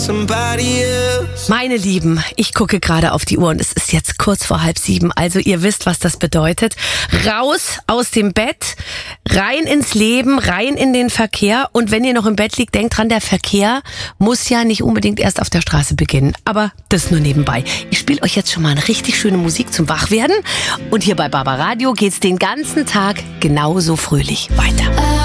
Meine Lieben, ich gucke gerade auf die Uhr und es ist jetzt kurz vor 6:30. Also ihr wisst, was das bedeutet. Raus aus dem Bett, rein ins Leben, rein in den Verkehr. Und wenn ihr noch im Bett liegt, denkt dran, der Verkehr muss ja nicht unbedingt erst auf der Straße beginnen. Aber das nur nebenbei. Ich spiele euch jetzt schon mal eine richtig schöne Musik zum Wachwerden. Und hier bei Barbaradio geht's den ganzen Tag genauso fröhlich weiter.